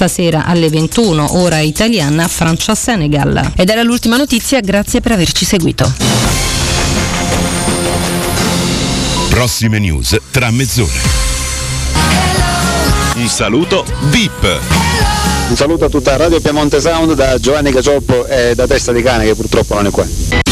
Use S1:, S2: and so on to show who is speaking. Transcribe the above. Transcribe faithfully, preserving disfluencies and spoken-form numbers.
S1: stasera alle ventuno, ora italiana, Francia-Senegal.
S2: Ed era l'ultima notizia, grazie per averci seguito.
S3: Prossime news tra mezz'ora. Un saluto V I P.
S4: Un saluto a tutta Radio Piemonte Sound da Giovanni Cacioppo e da Testa di Cane, che purtroppo non è qua.